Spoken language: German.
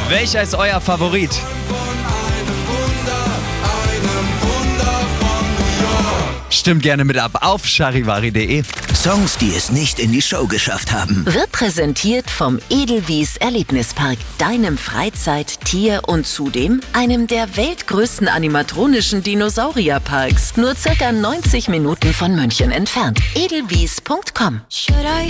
Welcher ist euer Favorit? Stimmt gerne mit ab auf charivari.de. Songs, die es nicht in die Show geschafft haben. Wird präsentiert vom Edelwies Erlebnispark, deinem Freizeit-, Tier- und zudem einem der weltgrößten animatronischen Dinosaurierparks. Nur circa 90 Minuten von München entfernt. edelwies.com